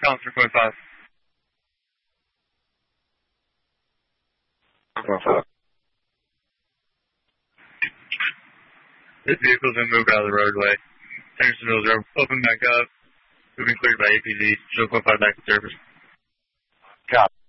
Collins 3.5. 3.5. This vehicle's been moved out of the roadway. Hendersonville's open back up. Moving cleared by APZ. 0.5 back to surface. Copy.